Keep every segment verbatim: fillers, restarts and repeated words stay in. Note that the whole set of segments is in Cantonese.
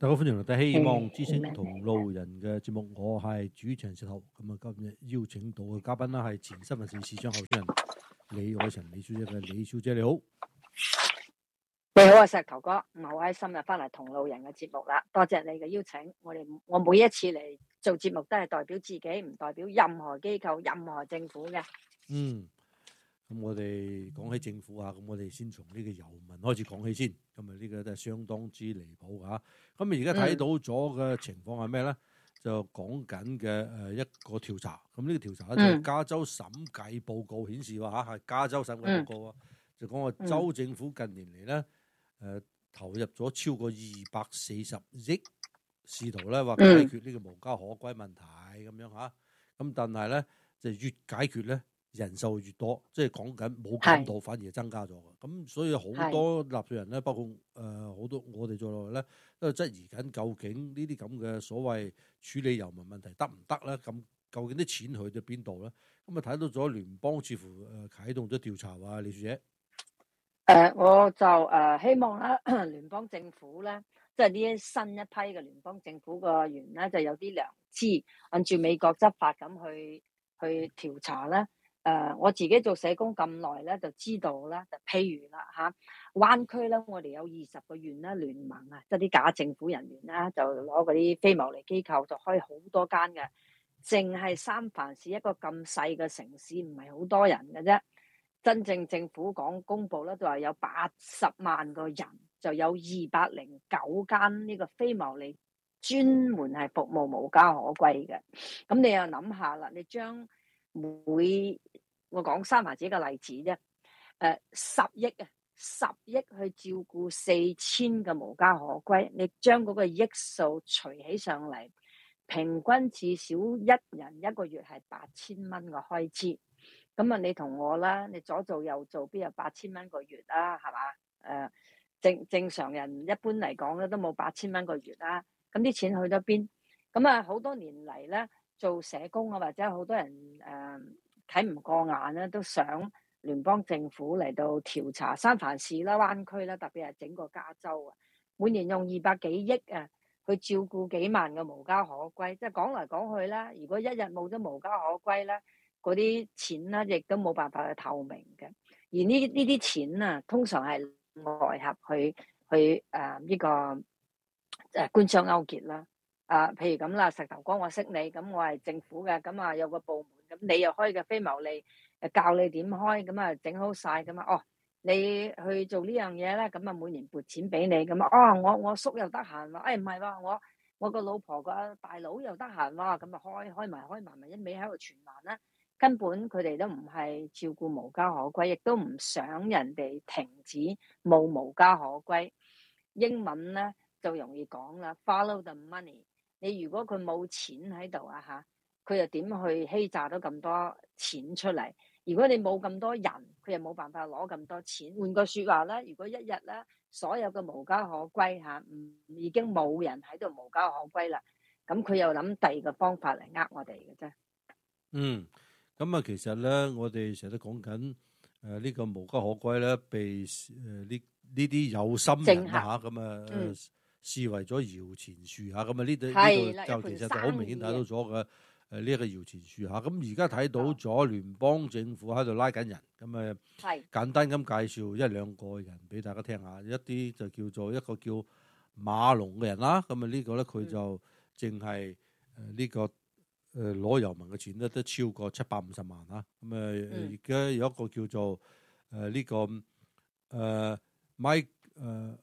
大家歡迎嚟睇希望之星誒同路人嘅節目，我係主持人石頭。咁啊，今日邀請到嘅嘉賓啦係前新聞市市長候選人李愛晨李小姐嘅。李小姐你好。 你好啊，石頭哥，我好開心啊，翻嚟同路人嘅節目啦，多謝你嘅邀請。我哋我每一次嚟做節目都係代表自己，唔代表任何機構、任何政府嘅。 嗯，咁我哋講起政府啊，咁我哋先從呢個遊民開始講起先。咁啊，呢個都係相當之離譜㗎。咁啊，而家睇到咗嘅情況係咩咧？就講緊嘅誒一個調查。咁呢個調查咧就係加州審計報告顯示話嚇，係加州審計報告啊，就講話州政府近年嚟咧誒投入咗超過二百四十億，試圖咧話解決呢個無家可歸問題咁樣嚇。咁但係咧就越解決咧，人數越多，即係講緊冇減到，反而係增加咗嘅。咁所以好多納稅人咧，包括誒好、呃、多我哋在內咧，都係質疑緊究竟呢啲咁嘅所謂處理遊民問題得唔得咧？咁究竟啲錢去咗邊度咧？咁啊睇到咗聯邦似乎誒啟動咗調查啊，李小姐。 誒、呃，我就誒、呃、希望咧，聯邦政府咧，即係呢啲新一批嘅聯邦政府個員咧，就有啲良知，按照美國執法咁去去調查咧。誒、呃，我自己做社工咁耐咧，就知道啦。就譬如啦嚇，灣區咧，我哋有二十個縣啦，聯盟啊，即係啲假政府人員啦，就攞嗰啲非牟利機構就開好多間嘅。淨係三藩市一個咁細嘅城市，唔係好多人嘅啫。真正政府講公佈咧，就話有八十萬個人，就有二百零九間呢個非牟利專門係服務無家可歸嘅。咁你又諗下啦，你將每我講三藩市嘅例子啫，誒十億啊，十億去照顧四千個無家可歸，你將嗰個億數除起上嚟，平均至少一人一個月係八千蚊個開支。咁啊，你同我啦，你左做右做，邊有八千蚊個月啦，係嘛？誒、呃，正正常人一般嚟講咧，都冇八千蚊個月啦。咁啲錢去咗邊？咁啊，好多年嚟咧，做社工啊，或者好多人誒睇唔過眼咧，都想聯邦政府嚟到調查三藩市啦、灣區啦，特別係整個加州啊，每年用二百幾億啊，去照顧幾萬個無家可歸。即係講嚟講去啦，如果一日冇咗無家可歸咧，嗰啲錢咧，亦都冇辦法去透明嘅。而呢呢啲錢啊，通常係外合去去誒呢、呃這個誒、呃、官商勾結啦。啊、呃，譬如咁啦，石頭哥我識你，咁我係政府嘅，咁啊有個部門，咁你又開嘅非牟利，誒教你點開，咁啊整好晒咁啊，哦，你去做呢樣嘢咧，咁啊每年撥錢俾你，咁啊，哦，我我叔又得閒喎，誒唔係喎，我我個老婆個大佬又得閒喎，咁啊開開埋開埋咪一味喺度傳聞啦。根本佢哋都唔係照顧無家可歸，亦都唔想人哋停止冇無家可歸。英文咧就容易講啦 ，follow the money。你如果佢冇錢喺度啊嚇，佢又點去欺詐到咁多錢出嚟？如果你冇咁多人，佢又冇辦法攞咁多錢。換句説話咧，如果一日咧所有嘅無家可歸嚇，唔已經冇人喺度無家可歸啦，咁佢又諗第二個方法嚟呃我哋嘅啫。 嗯。咁啊，其實咧，我哋成日都講緊誒呢個無家可歸咧，被誒呢呢啲有心人啦嚇，咁啊、嗯、視為咗搖錢樹嚇，咁啊呢度呢度就其實就好明顯睇到咗嘅誒呢一個搖錢樹嚇。咁而家睇到咗聯邦政府喺度拉緊人，咁啊簡單咁介紹一兩個人俾大家聽下，一啲就叫做一個叫馬龍嘅人啦，咁啊呢個咧佢就淨係誒呢個。誒攞遊民嘅錢咧都超過七百五十萬嚇，咁誒而家有一個叫做誒呢、呃這個誒、呃、Mike 誒、呃、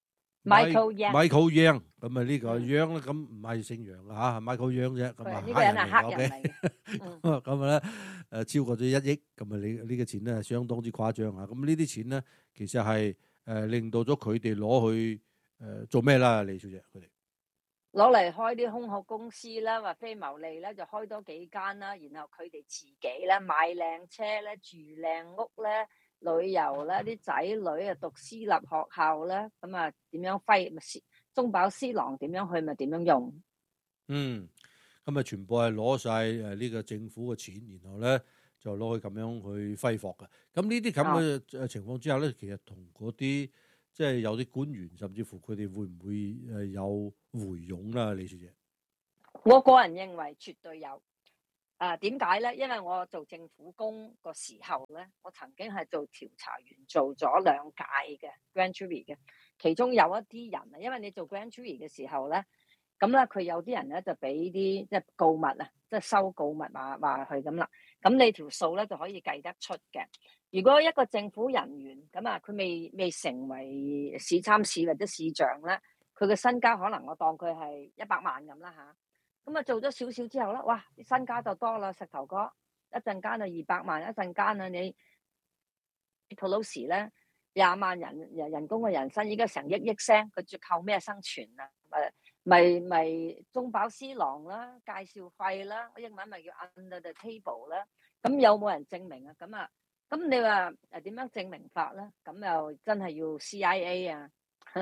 Michael Yang Michael Yang， 咁啊呢個 Yang 咧咁唔係姓楊嘅嚇，係 Michael Yang 啫，咁啊呢個人係黑人嚟嘅，咁啊咧誒超過咗一億，咁啊你呢個錢咧係相當之誇張嚇，咁呢啲錢咧其實係誒、呃、令到咗佢哋攞去誒、呃、做咩啦，李小姐佢哋？ 攞嚟開啲空殼公司啦，或非牟利咧就開多幾間啦，然後佢哋自己咧買靚車咧、住靚屋咧、旅遊咧，啲仔女啊讀私立學校咧，咁啊點樣揮咪中飽私囊點樣去咪點樣用？ 嗯，咁啊全部係攞晒誒呢個政府嘅錢，然後咧就攞去咁樣去揮霍嘅。咁呢啲咁嘅誒情況之下咧，其實同嗰啲即係有啲官員甚至乎佢哋會唔會誒有回傭啦？李小姐， 我個人認為絕對有。啊，點解咧？因為我做政府工個時候咧，我曾經係做調查員，做咗兩屆嘅 grand jury 嘅。其中有一啲人啊，因為你做 grand jury 嘅時候咧，咁咧佢有啲人咧就俾啲即係告密啊，即係收告密話話佢咁啦。咁你條數咧就可以計得出嘅。如果一個政府人員咁啊，佢未未成為市參事或者市長咧，佢嘅身家可能我當佢係一百萬咁啦嚇。咁啊做咗少少之後咧，哇！身家就多啦，石頭哥一陣間就二百萬，一陣間啊你 Pelosi 咧廿萬人人人工嘅人薪，依家成億億聲，佢仲靠咩生存啊？咪咪咪中飽私囊啦，介紹費啦，英文咪叫 under the table 啦。咁有冇人證明啊？咁啊，咁你話誒點樣證明法咧？咁又真係要 C I A 啊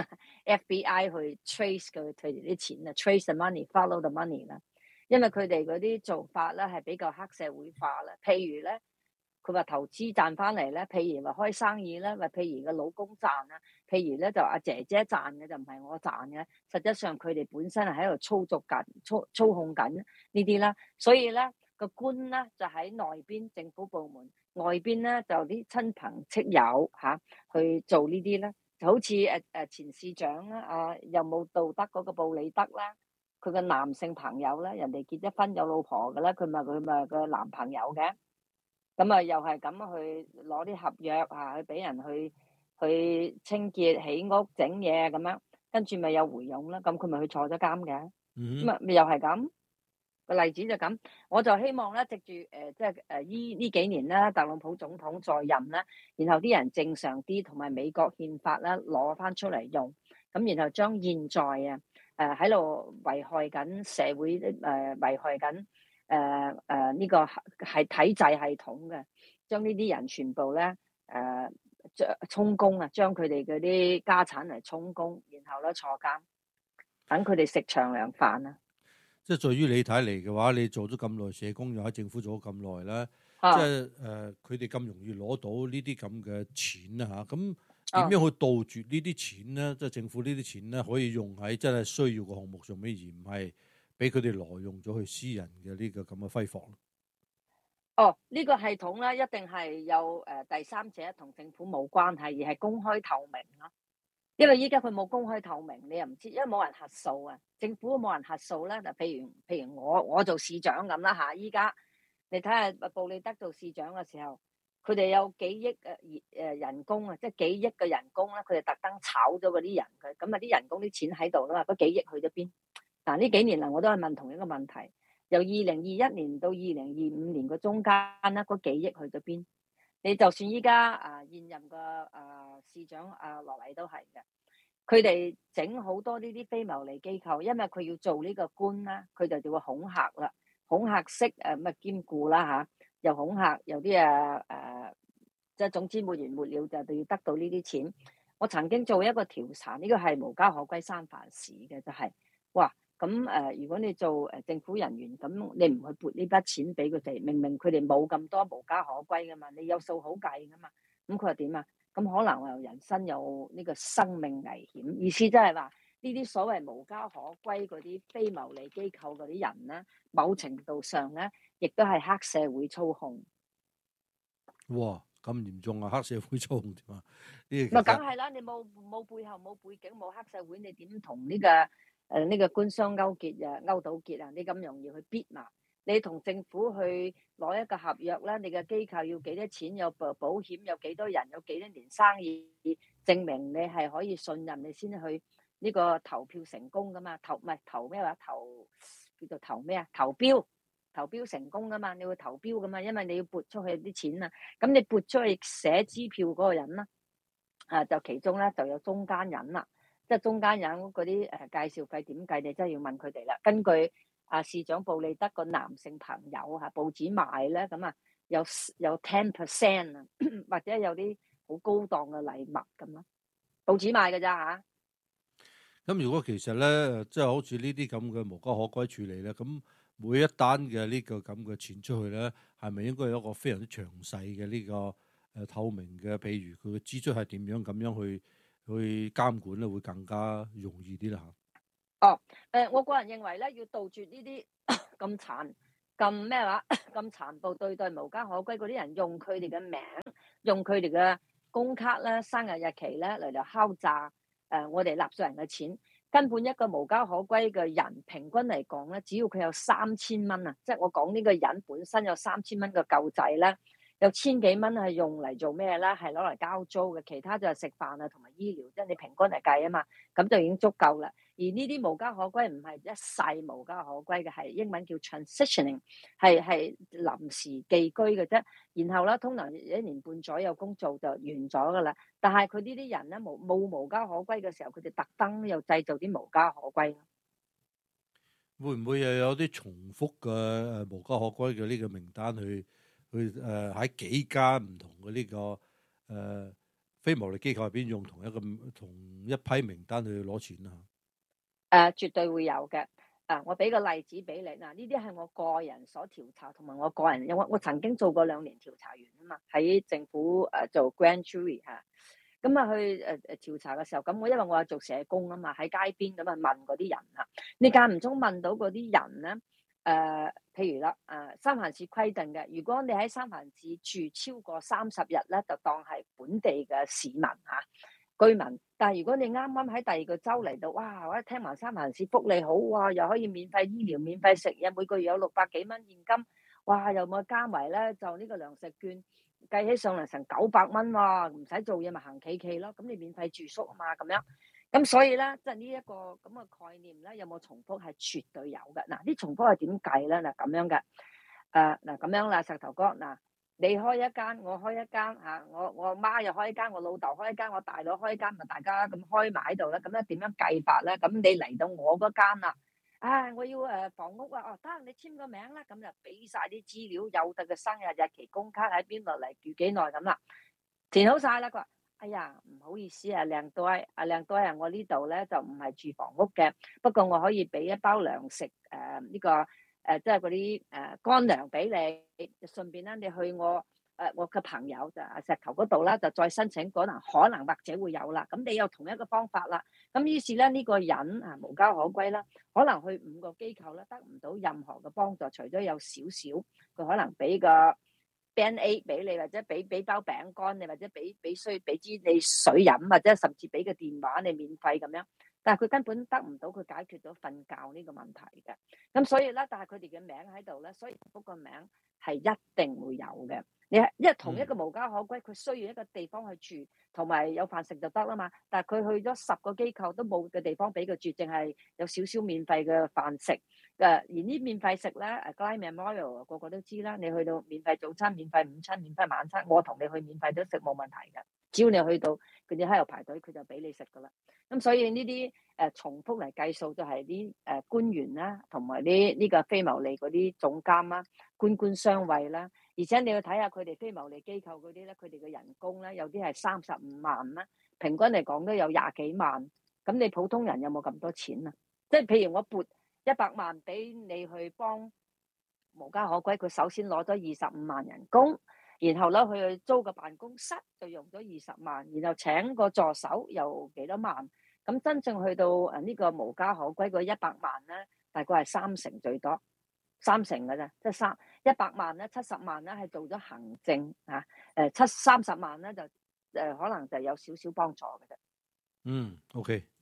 ，F B I 去 trace 佢佢哋啲錢啊 ，trace the money，follow the money 啦。因為佢哋嗰啲做法咧係比較黑社會化啦。譬如咧，佢話投資賺翻嚟咧，譬如話開生意咧，或譬如個老公賺啦，譬如咧就阿姐姐賺嘅就唔係我賺嘅。實際上佢哋本身係喺度操作緊、操操控緊呢啲啦。所以咧個官咧就喺內邊政府部門，外邊咧就啲親朋戚友嚇、啊、去做呢啲咧。就好似誒誒前市長啦，啊又冇道德嗰個布里德啦，佢個男性朋友咧，人哋結咗婚有老婆嘅啦，佢咪佢咪個男朋友嘅，咁啊又係咁去攞啲合約啊，去俾人去去清潔起屋整嘢咁樣，跟住咪有回傭啦，咁佢咪去坐咗監嘅，咁啊咪又係咁。個例子就咁，我就希望咧，藉住誒即係誒依呢幾年咧，特朗普總統在任啦，然後啲人正常啲，同埋美國憲法咧攞翻出嚟用，咁然後將現在啊誒喺度危害緊社會誒、呃、危害緊誒誒呢個係體制系統嘅，將呢啲人全部咧誒將充公啊，將佢哋嗰啲家產嚟充公，然後咧坐監，等佢哋食長糧飯啊！ 即係在於你睇嚟嘅話，你做咗咁耐社工，又喺政府做咗咁耐咧， 啊、 即係誒佢哋咁容易攞到呢啲咁嘅錢啊嚇，咁點樣去杜絕呢啲錢咧？即係政府呢啲錢咧，可以用喺真係需要嘅項目上面，而唔係俾佢哋挪用咗去私人嘅呢個咁嘅揮霍。 哦，呢、這個系統咧一定係有誒、呃、第三者同政府冇關係，而係公開透明咯。因為依家佢冇公開透明，你又唔知，因為冇人核數啊，政府都冇人核數咧。嗱，譬如譬如我我做市長咁啦嚇，依家你睇下布里德做市長嘅時候，佢哋有幾億誒誒人工啊，即係幾億嘅人工咧，佢哋特登炒咗嗰啲人嘅，咁啊啲人工啲錢喺度啦嘛，嗰幾億去咗邊？嗱呢幾年嚟我都係問同一個問題，由二零二一年到二零二五年個中間咧，嗰幾億去咗邊？你就算依家啊現任個啊市長啊羅禮都係嘅，佢哋整好多呢啲非牟利機構，因為佢要做呢個官啦，佢就就會恐嚇啦，恐嚇式誒咪兼顧啦嚇，又恐嚇，有啲啊誒，即係總之沒完沒了就要得到呢啲錢。我曾經做一個調查，呢個係無家可歸三藩市嘅，就係哇。咁誒、呃，如果你做誒政府人員，咁你唔去撥呢筆錢俾佢哋，明明佢哋冇咁多無家可歸噶嘛，你有數好計噶嘛，咁佢話點啊？咁可能又人身有呢個生命危險，意思即係話呢啲所謂無家可歸嗰啲非牟利機構嗰啲人咧，某程度上咧，亦都係黑社會操控。 哇！咁嚴重啊，黑社會操控點啊？呢咪梗係啦，你冇冇背後冇背景冇黑社會，你點同呢個？誒呢個官商勾結啊，勾到結啊，你咁容易去逼嘛？你同政府去攞一個合約啦，你嘅機構要幾多錢，有保保險，有幾多人，有幾多年生意，證明你係可以信任，你先去呢個投票成功噶嘛？投唔係投咩話？投叫做投咩啊？投標投標成功噶嘛？你會投標噶嘛？因為你要撥出去啲錢啊，咁你撥出去寫支票嗰個人啦，啊就其中咧就有中間人啦。即係中間人嗰啲誒介紹費點計，你真係要問佢哋啦。根據啊市長布利德個男性朋友嚇報紙賣咧，咁啊有有 ten percent 啊，或者有啲好高檔嘅禮物咁咯。報紙賣嘅咋嚇？ 咁如果其實咧，即係好似呢啲咁嘅無家可歸處理咧，咁每一單嘅呢個咁嘅錢出去咧，係咪應該有一個非常之詳細嘅呢個誒透明嘅？譬如佢嘅支出係點樣咁樣去去監管咧，會更加容易啲啦嚇。 哦，誒、呃，我個人認為咧，要杜絕呢啲咁殘、咁咩話、咁殘暴對待無家可歸嗰啲人，用佢哋嘅名、用佢哋嘅工卡咧、生日日期咧嚟嚟敲詐誒、呃、我哋納稅人嘅錢。根本一個無家可歸嘅人，平均嚟講咧，只要佢有三千蚊啊，即係我講呢個人本身有三千蚊嘅救濟咧，有千幾蚊係用嚟做咩咧？係攞嚟交租嘅，其他就係食飯啊同埋醫療，即係你平均嚟計啊嘛，咁就已經足夠啦。而呢啲無家可歸唔係一世無家可歸嘅，係英文叫 transitioning， 係係臨時寄居嘅啫。然後咧，通常一年半左右工作就完咗噶啦。但係佢呢啲人咧冇冇無家可歸嘅時候，佢哋特登又製造啲無家可歸。 會唔會又有啲重複嘅誒無家可歸嘅呢個名單去去誒喺、呃、幾間唔同嘅呢、這個誒、呃、非牟利機構入邊用同一個同一批名單去攞錢啊？ 誒、呃，絕對會有嘅。啊，我俾個例子俾你嗱，呢啲係我個人所調查，同埋我個人，因為我曾經做過兩年調查員啊嘛，喺政府誒、呃、做 grand jury 嚇，咁啊去誒誒、呃、調查嘅時候，咁我因為我係做社工啊嘛，喺街邊咁啊問嗰啲人啊，你間唔中問到嗰啲人咧，誒、呃，譬如啦，誒、呃，三藩市規定嘅，如果你喺三藩市住超過三十日咧，就當係本地嘅市民嚇。啊居民，但係如果你啱啱喺第二個州嚟到，哇！我一聽埋三藩市福利好哇，又可以免費醫療、免費食嘢，每個月有六百幾蚊現金，哇！又冇加埋咧，就呢個糧食券計起上嚟成九百蚊喎，唔使做嘢咪行企企咯，咁你免費住宿啊嘛，咁樣，咁所以咧，即係呢一個咁嘅概念咧，有冇重複係絕對有嘅。嗱，啲重複係點計咧？嗱，咁樣嘅，誒嗱咁樣啦，石頭哥嗱。你開一間，我開一間嚇，我我媽又開一間，我老豆開一間，我大佬開一間，咪大家咁開埋喺度咧。咁咧點樣計法咧？咁你嚟到我嗰間啦，啊，我要誒房屋啊，哦得，你簽個名啦，咁就俾晒啲資料，有得嘅生日日期、工卡喺邊度嚟，住幾耐咁啦，填好晒啦。佢話：哎呀，唔好意思啊，靚多啊靚多啊，我呢度咧就唔係住房屋嘅，不過我可以俾一包糧食誒呢個。誒、呃，即係嗰啲誒乾糧俾你，順便咧，你去我誒、呃、我嘅朋友就石頭嗰度啦，就再申請，可能可能或者會有啦。咁你有同一個方法啦。咁於是咧，呢、這個人啊無家可歸啦，可能去五個機構咧，得唔到任何嘅幫助，除咗有少少，佢可能俾個 Band Aid 俾你，或者俾俾包餅乾你，或者俾俾需俾支你水飲，或者甚至俾個電話你免費咁樣。但係佢根本得唔到佢解決到瞓覺呢個問題嘅，咁所以咧，但係佢哋嘅名喺度咧，所以嗰個名係一定會有嘅。你係因為同一個無家可歸，佢需要一個地方去住，同埋有飯食就得啦嘛。但係佢去咗十個機構都冇嘅地方俾佢住，淨係有少少免費嘅飯食。誒，而呢免費食咧，誒 Guy Memorial 個個都知啦。你去到免費早餐、免費午餐、免費晚餐，我同你去免費都食冇問題嘅。只要你去到佢哋喺度排隊，佢就俾你食噶啦。咁所以呢啲誒重複嚟計數，就係啲誒官員啦，同埋啲呢個非牟利嗰啲總監啦，官官相衛啦。而且你要睇下佢哋非牟利機構嗰啲咧，佢哋嘅人工咧，有啲係三十五萬啦，平均嚟講都有廿幾萬。咁你普通人有冇咁多錢啊？即係譬如我撥一百萬俾你去幫無家可歸，佢首先攞咗二十五萬人工。然後咧，佢去租個辦公室就用咗二十萬，然後請個助手又幾多萬，咁真正去到誒呢個無家可歸個一百萬咧，大概係三成最多，三成嘅啫，即係三一百萬咧，七十萬咧係做咗行政嚇，誒七三十萬咧就誒可能就有少少幫助嘅啫。 嗯，OK。